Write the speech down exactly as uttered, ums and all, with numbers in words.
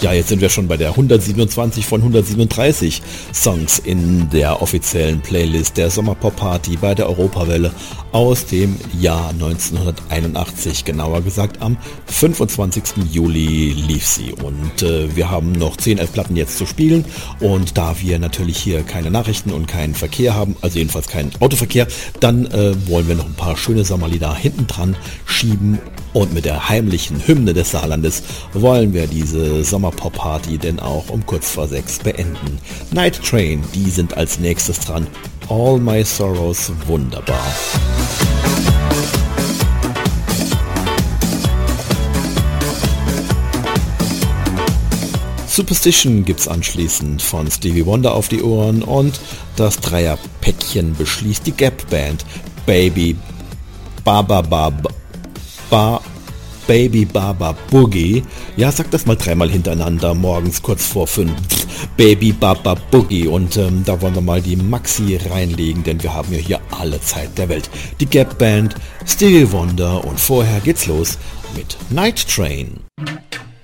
Ja, jetzt sind wir schon bei der hundertsiebenundzwanzig von hundertsiebenunddreißig Songs in der offiziellen Playlist der Sommerpop-Party bei der Europawelle aus dem Jahr neunzehnhunderteinundachtzig. Genauer gesagt am fünfundzwanzigsten Juli lief sie. Und äh, wir haben noch zehn, elf Platten jetzt zu spielen. Und da wir natürlich hier keine Nachrichten und keinen Verkehr haben, also jedenfalls keinen Autoverkehr, dann äh, wollen wir noch ein paar schöne Sommerlieder hinten dran schieben. Und mit der heimlichen Hymne des Saarlandes wollen wir diese Sommerpop-Party denn auch um kurz vor sechs beenden. Night Train, die sind als nächstes dran. All My Sorrows, wunderbar. Superstition gibt's anschließend von Stevie Wonder auf die Ohren und das Dreierpäckchen beschließt die Gap Band. Baby Baba Baba Ba, Baby Baba Boogie. Ja, sag das mal dreimal hintereinander, morgens kurz vor fünf. Baby Baba Boogie. Und ähm, da wollen wir mal die Maxi reinlegen, denn wir haben ja hier alle Zeit der Welt. Die Gap Band, Stevie Wonder und vorher geht's los mit Night Train.